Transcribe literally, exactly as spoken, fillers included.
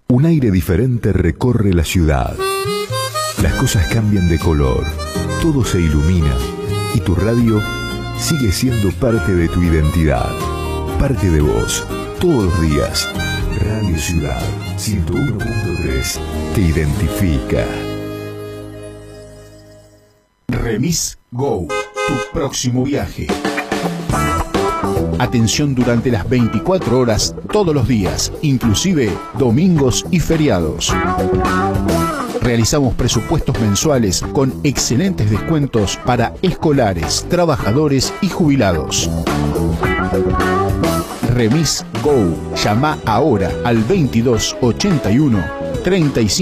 Un aire diferente recorre la ciudad. Las cosas cambian de color, todo se ilumina y tu radio sigue siendo parte de tu identidad, parte de vos, todos los días. Radio Ciudad ciento uno punto tres te identifica. Remis Go, tu próximo viaje. Atención durante las veinticuatro horas todos los días, inclusive domingos y feriados. Realizamos presupuestos mensuales con excelentes descuentos para escolares, trabajadores y jubilados. Remis Go. Llama ahora al veintidós ochenta y uno treinta y cinco